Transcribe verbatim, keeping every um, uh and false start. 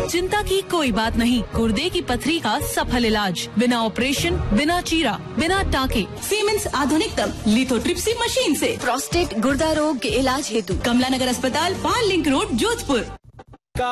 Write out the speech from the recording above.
चिंता की कोई बात नहीं, गुर्दे की पथरी का सफल इलाज, बिना ऑपरेशन, बिना चीरा, बिना टाके, सीमेंस आधुनिकतम लिथोट्रिप्सी मशीन से। प्रोस्टेट गुर्दा रोग के इलाज हेतु कमला नगर अस्पताल, पाल लिंक रोड, जोधपुर।